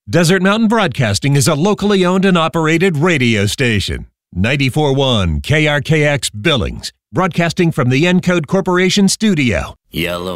Desert Mountain Broadcasting is a locally owned and operated radio station. 94.1 KRKX Billings, broadcasting from the Encode Corporation studio. Yellow.